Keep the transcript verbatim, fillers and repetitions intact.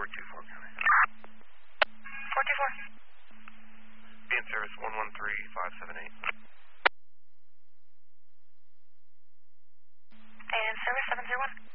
four two four, County. four two four. Be in service one one three five seven eight. And service seven zero one.